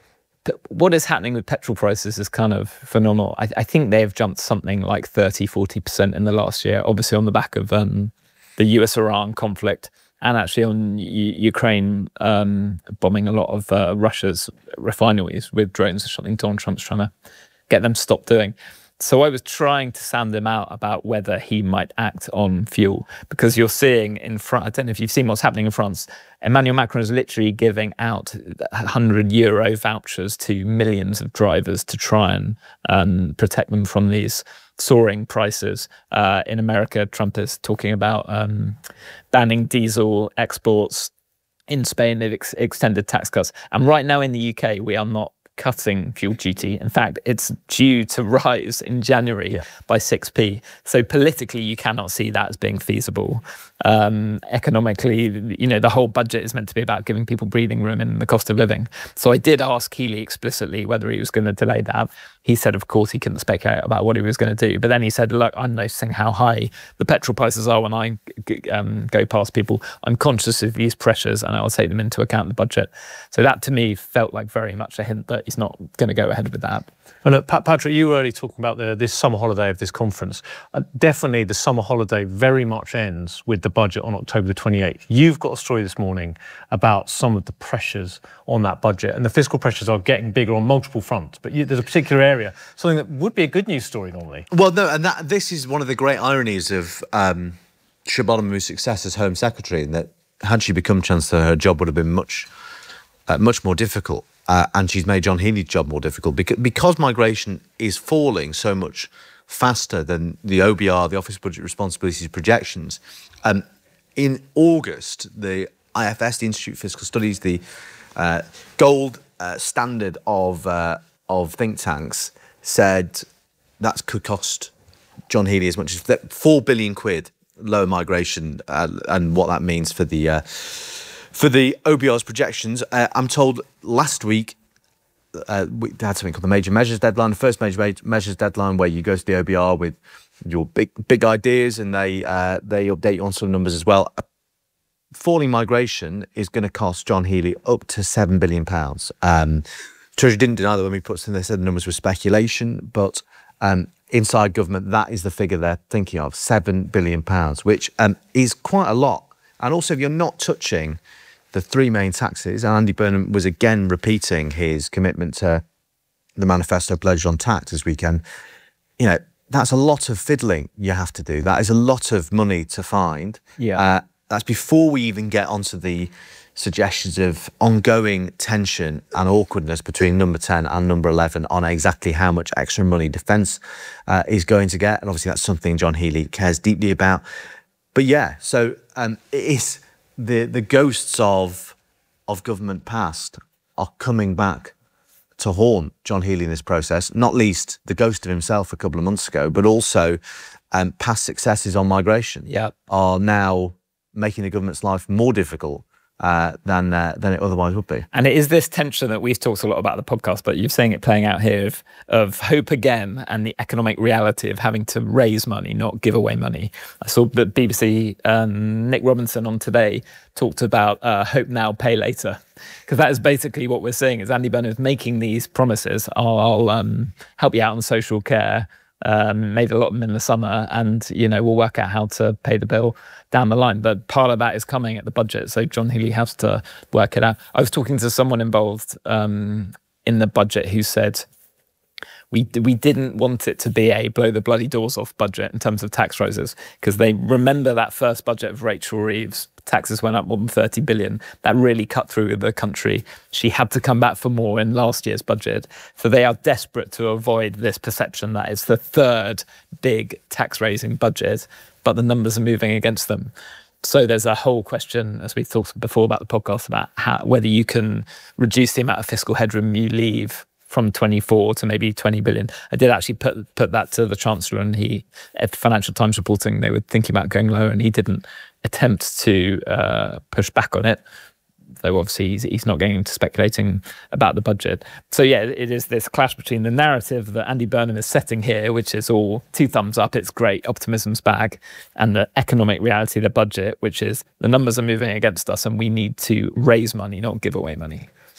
what is happening with petrol prices is kind of phenomenal. I, I think they've jumped something like thirty, forty percent in the last year, obviously on the back of um, the U S Iran conflict and actually on U- Ukraine um, bombing a lot of uh, Russia's refineries with drones, something Donald Trump's trying to get them to stop doing. So I was trying to sound him out about whether he might act on fuel, because you're seeing in France, I don't know if you've seen what's happening in France, Emmanuel Macron is literally giving out one hundred euro vouchers to millions of drivers to try and um, protect them from these soaring prices. Uh, in America, Trump is talking about um, banning diesel exports. In Spain, they've ex- extended tax cuts. And right now in the U K, we are not cutting fuel duty. In fact, it's due to rise in January yeah. by six p. So politically, you cannot see that as being feasible. Um, economically, you know, the whole budget is meant to be about giving people breathing room in the cost of living. So I did ask Healey explicitly whether he was going to delay that. He said, of course, he couldn't speculate about what he was going to do. But then he said, look, I'm noticing how high the petrol prices are when I um, go past people. I'm conscious of these pressures and I'll take them into account in the budget. So that to me felt like very much a hint that he's not going to go ahead with that. And look, Pat, Patrick, you were already talking about the, this summer holiday of this conference. Uh, definitely the summer holiday very much ends with the budget on October the twenty-eighth. You've got a story this morning about some of the pressures on that budget, and the fiscal pressures are getting bigger on multiple fronts. But you, there's a particular area, something that would be a good news story normally. Well, no, and that this is one of the great ironies of um, Shabanamu's success as Home Secretary, in that had she become Chancellor, her job would have been much, uh, much more difficult. Uh, and she's made John Healey's job more difficult because, because migration is falling so much faster than the O B R, the Office Budget Responsibilities projections. Um, in August, the I F S, the Institute for Fiscal Studies, the uh, gold uh, standard of uh, of think tanks, said that could cost John Healey as much as four billion quid lower migration, uh, and what that means for the. Uh, For the O B R's projections, uh, I'm told last week uh, we had something called the Major Measures Deadline, the first Major Measures Deadline, where you go to the O B R with your big big ideas and they uh, they update you on some numbers as well. Falling migration is going to cost John Healey up to seven billion pounds. Um, Treasury didn't deny that when we put them, they said the numbers were speculation, but um, inside government, that is the figure they're thinking of, seven billion pounds, which um, is quite a lot. And also, if you're not touching the three main taxes, and Andy Burnham was again repeating his commitment to the manifesto pledge on tax this weekend, you know, that's a lot of fiddling you have to do. That is a lot of money to find. Yeah. Uh, that's before we even get onto the suggestions of ongoing tension and awkwardness between number ten and number eleven on exactly how much extra money defence uh, is going to get. And obviously that's something John Healey cares deeply about. But yeah, so um, it is the the ghosts of of government past are coming back to haunt John Healey in this process, not least the ghost of himself a couple of months ago, but also um, past successes on migration yep. are now making the government's life more difficult Uh, than uh, than it otherwise would be. And it is this tension that we've talked a lot about in the podcast, but you're seeing it playing out here of, of hope again and the economic reality of having to raise money, not give away money. I saw the B B C, um, Nick Robinson on Today talked about uh, hope now, pay later. Because that is basically what we're seeing, is Andy Burnham is making these promises. I'll, I'll um, help you out on social care. Um, made a lot of them in the summer, and you know we'll work out how to pay the bill down the line. But part of that is coming at the budget, so John Healey has to work it out. I was talking to someone involved um, in the budget who said we we didn't want it to be a blow the bloody doors off budget in terms of tax rises, because they remember that first budget of Rachel Reeves. Taxes went up more than thirty billion. That really cut through the country. She had to come back for more in last year's budget. So they are desperate to avoid this perception that it's the third big tax raising budget, but the numbers are moving against them. So there's a whole question, as we talked before about the podcast, about how, whether you can reduce the amount of fiscal headroom you leave from twenty-four to maybe twenty billion. I did actually put put that to the Chancellor, and he, at Financial Times reporting, they were thinking about going lower, and he didn't attempt to uh, push back on it. Though obviously he's, he's not getting into speculating about the budget. So yeah, it is this clash between the narrative that Andy Burnham is setting here, which is all two thumbs up, it's great, optimism's back, and the economic reality of the budget, which is the numbers are moving against us and we need to raise money, not give away money.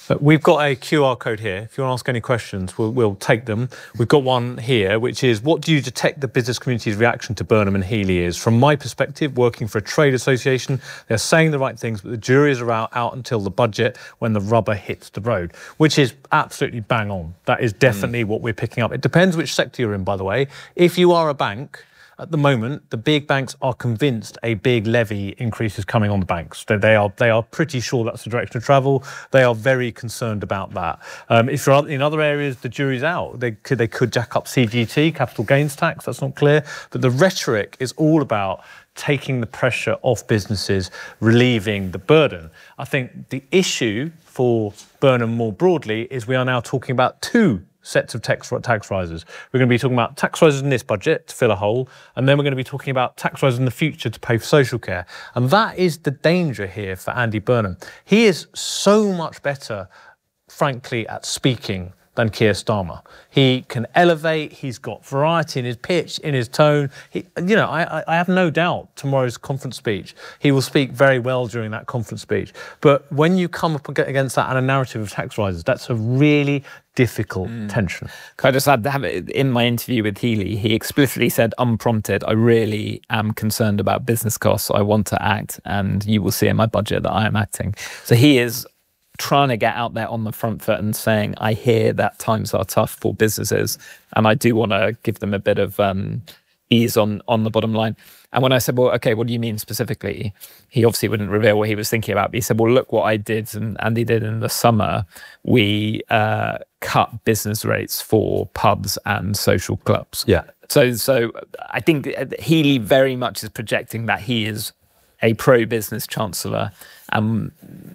We've got a Q R code here. If you want to ask any questions, we'll, we'll take them. We've got one here, which is, what do you detect the business community's reaction to Burnham and Healey is? From my perspective, working for a trade association, they're saying the right things, but the juries are out, out until the budget when the rubber hits the road, which is absolutely bang on. That is definitely mm. what we're picking up. It depends which sector you're in, by the way. If you are a bank, at the moment, the big banks are convinced a big levy increase is coming on the banks. They, they are they are pretty sure that's the direction of travel. They are very concerned about that. Um, if you're in other areas, the jury's out. They could they could jack up C G T, capital gains tax. That's not clear. But the rhetoric is all about taking the pressure off businesses, relieving the burden. I think the issue for Burnham more broadly is we are now talking about two sets of tax, tax rises. We're going to be talking about tax rises in this budget to fill a hole, and then we're going to be talking about tax rises in the future to pay for social care. And that is the danger here for Andy Burnham. He is so much better, frankly, at speaking than Keir Starmer. He can elevate, he's got variety in his pitch, in his tone. He, you know, I, I have no doubt tomorrow's conference speech, he will speak very well during that conference speech. But when you come up against that and a narrative of tax rises, that's a really difficult mm. tension. Can I just add that in my interview with Healey, he explicitly said, unprompted, I really am concerned about business costs. I want to act, and you will see in my budget that I am acting. So he is trying to get out there on the front foot and saying, I hear that times are tough for businesses, and I do want to give them a bit of um, ease on, on the bottom line. And when I said, well, OK, what do you mean specifically? He obviously wouldn't reveal what he was thinking about. But he said, well, look what I did and Andy did in the summer. We uh, cut business rates for pubs and social clubs. Yeah. So, so I think Healey very much is projecting that he is a pro-business chancellor, and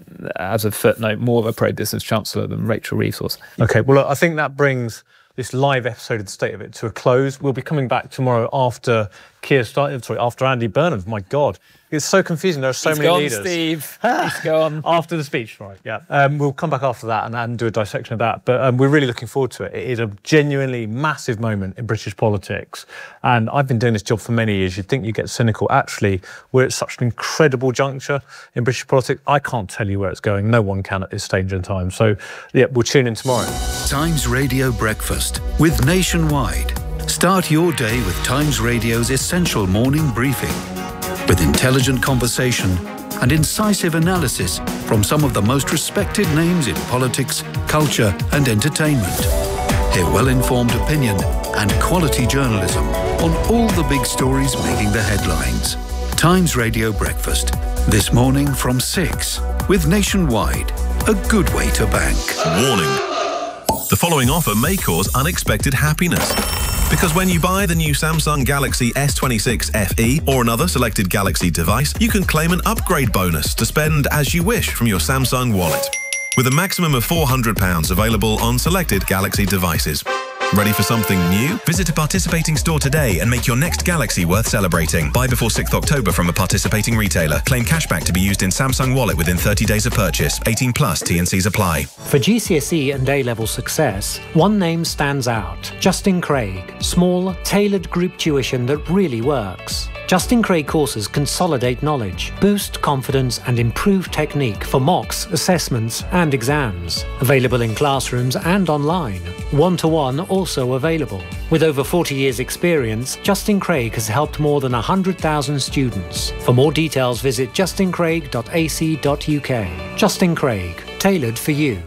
as a footnote, more of a pro-business chancellor than Rachel Reeves was. OK, well, look, I think that brings this live episode of The State of It to a close. We'll be coming back tomorrow after Keir Starmer, sorry, after Andy Burnham. My God, it's so confusing. There are so He's many gone, leaders. Steve. He's gone. After the speech, right? Yeah. Um, we'll come back after that and, and do a dissection of that. But um, we're really looking forward to it. It is a genuinely massive moment in British politics. And I've been doing this job for many years. You'd think you get cynical. Actually, we're at such an incredible juncture in British politics. I can't tell you where it's going. No one can at this stage in time. So, yeah, we'll tune in tomorrow. Times Radio Breakfast with Nationwide. Start your day with Times Radio's essential morning briefing, with intelligent conversation and incisive analysis from some of the most respected names in politics, culture and entertainment. Hear well-informed opinion and quality journalism on all the big stories making the headlines. Times Radio Breakfast, this morning from six, with Nationwide, a good way to bank. Warning. The following offer may cause unexpected happiness. Because when you buy the new Samsung Galaxy S twenty-six F E or another selected Galaxy device, you can claim an upgrade bonus to spend as you wish from your Samsung wallet, with a maximum of four hundred pounds available on selected Galaxy devices. Ready for something new? Visit a participating store today and make your next Galaxy worth celebrating. Buy before sixth of October from a participating retailer. Claim cashback to be used in Samsung Wallet within thirty days of purchase. eighteen plus, T and Cs apply. For G C S E and A-level success, one name stands out. Justin Craig. Small, tailored group tuition that really works. Justin Craig courses consolidate knowledge, boost confidence and improve technique for mocks, assessments and exams. Available in classrooms and online. One-to-one also available. With over forty years experience, Justin Craig has helped more than one hundred thousand students. For more details, visit justin craig dot a c dot u k. Justin Craig, tailored for you.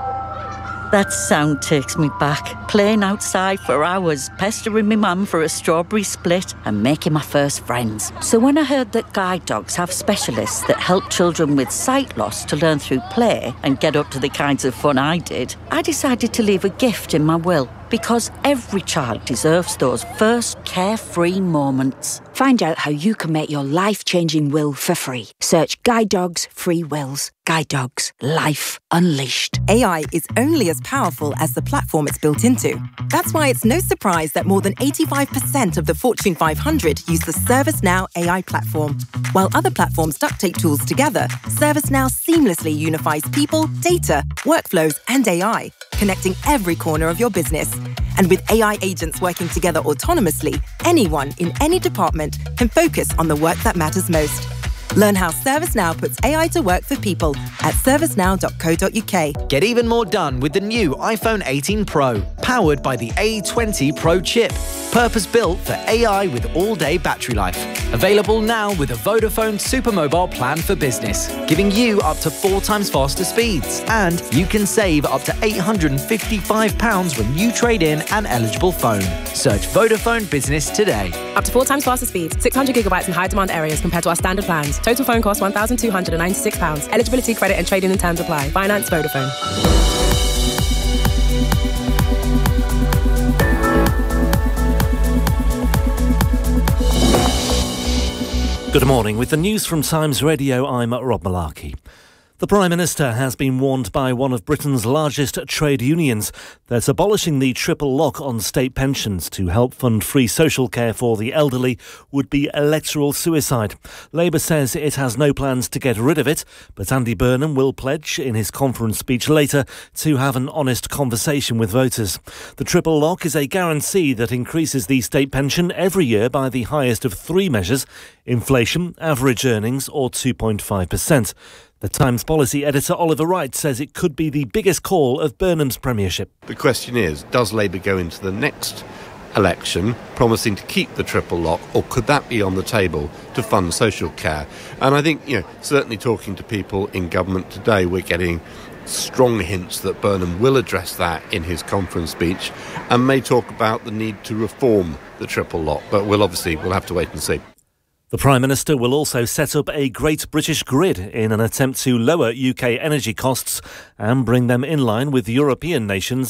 That sound takes me back. Playing outside for hours, pestering my mum for a strawberry split and making my first friends. So when I heard that guide dogs have specialists that help children with sight loss to learn through play and get up to the kinds of fun I did, I decided to leave a gift in my will. Because every child deserves those first carefree moments. Find out how you can make your life-changing will for free. Search Guide Dogs Free Wills. Guide Dogs. Life Unleashed. A I is only as powerful as the platform it's built into. That's why it's no surprise that more than eighty-five percent of the Fortune five hundred use the ServiceNow A I platform. While other platforms duct tape tools together, ServiceNow seamlessly unifies people, data, workflows, and A I, connecting every corner of your business. And with A I agents working together autonomously, anyone in any department can focus on the work that matters most. Learn how ServiceNow puts A I to work for people at servicenow dot co dot uk. Get even more done with the new iPhone eighteen Pro, powered by the A twenty Pro chip. Purpose-built for A I with all-day battery life. Available now with a Vodafone Supermobile plan for business, giving you up to four times faster speeds. And you can save up to eight hundred fifty-five pounds when you trade in an eligible phone. Search Vodafone Business today. Up to four times faster speeds, six hundred gigabytes in high-demand areas compared to our standard plans. Total phone cost one thousand two hundred ninety-six pounds. Eligibility, credit and trading and terms apply. Finance Vodafone. Good morning. With the news from Times Radio, I'm Rob Malarkey. The Prime Minister has been warned by one of Britain's largest trade unions that abolishing the triple lock on state pensions to help fund free social care for the elderly would be electoral suicide. Labour says it has no plans to get rid of it, but Andy Burnham will pledge in his conference speech later to have an honest conversation with voters. The triple lock is a guarantee that increases the state pension every year by the highest of three measures: inflation, average earnings or two point five percent. The Times policy editor Oliver Wright says it could be the biggest call of Burnham's premiership. The question is, does Labour go into the next election promising to keep the triple lock, or could that be on the table to fund social care? And I think, you know, certainly talking to people in government today, we're getting strong hints that Burnham will address that in his conference speech and may talk about the need to reform the triple lock. But we'll obviously, we'll have to wait and see. The Prime Minister will also set up a Great British Grid in an attempt to lower U K energy costs and bring them in line with European nations